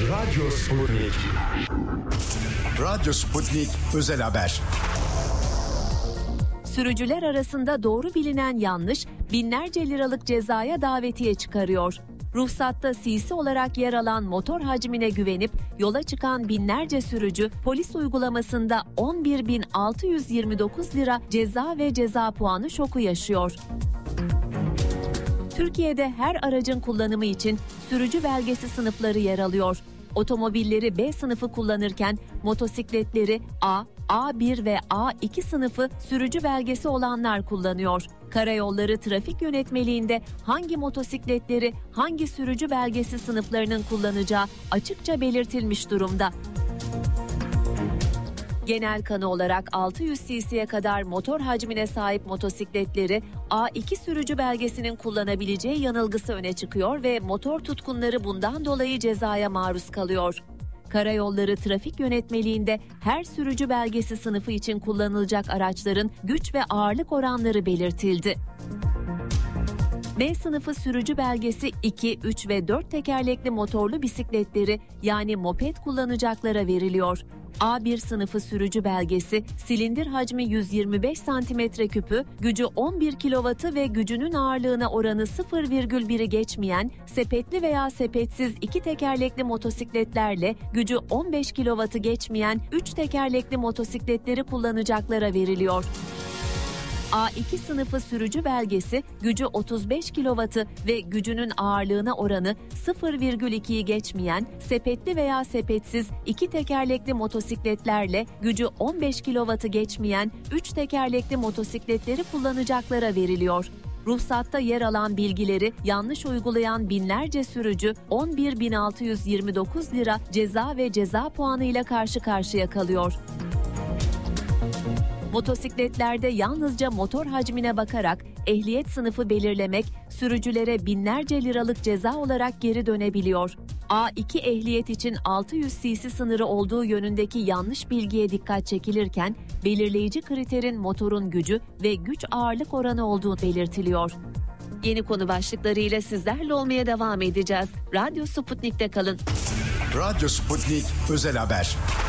Radyo Sputnik. Radyo Sputnik Özel Haber. Sürücüler arasında doğru bilinen yanlış binlerce liralık cezaya davetiye çıkarıyor. Ruhsatta CC olarak yer alan motor hacmine güvenip yola çıkan binlerce sürücü polis uygulamasında 11.629 lira ceza ve ceza puanı şoku yaşıyor. Türkiye'de her aracın kullanımı için sürücü belgesi sınıfları yer alıyor. Otomobilleri B sınıfı kullanırken motosikletleri A, A1 ve A2 sınıfı sürücü belgesi olanlar kullanıyor. Karayolları Trafik Yönetmeliğinde hangi motosikletleri hangi sürücü belgesi sınıflarının kullanacağı açıkça belirtilmiş durumda. Genel kanı olarak 600 cc'ye kadar motor hacmine sahip motosikletleri A2 sürücü belgesinin kullanabileceği yanılgısı öne çıkıyor ve motor tutkunları bundan dolayı cezaya maruz kalıyor. Karayolları Trafik Yönetmeliğinde her sürücü belgesi sınıfı için kullanılacak araçların güç ve ağırlık oranları belirtildi. B sınıfı sürücü belgesi 2, 3 ve 4 tekerlekli motorlu bisikletleri yani moped kullanacaklara veriliyor. A1 sınıfı sürücü belgesi silindir hacmi 125 cm3'ü, gücü 11 kW ve gücünün ağırlığına oranı 0,1'i geçmeyen sepetli veya sepetsiz 2 tekerlekli motosikletlerle gücü 15 kW'ı geçmeyen 3 tekerlekli motosikletleri kullanacaklara veriliyor. A2 sınıfı sürücü belgesi gücü 35 kW ve gücünün ağırlığına oranı 0,2'yi geçmeyen sepetli veya sepetsiz 2 tekerlekli motosikletlerle gücü 15 kW'ı geçmeyen 3 tekerlekli motosikletleri kullanacaklara veriliyor. Ruhsatta yer alan bilgileri yanlış uygulayan binlerce sürücü 11.629 lira ceza ve ceza puanıyla karşı karşıya kalıyor. Motosikletlerde yalnızca motor hacmine bakarak ehliyet sınıfı belirlemek sürücülere binlerce liralık ceza olarak geri dönebiliyor. A2 ehliyet için 600 cc sınırı olduğu yönündeki yanlış bilgiye dikkat çekilirken belirleyici kriterin motorun gücü ve güç ağırlık oranı olduğu belirtiliyor. Yeni konu başlıklarıyla sizlerle olmaya devam edeceğiz. Radyo Sputnik'te kalın. Radyo Sputnik Özel Haber.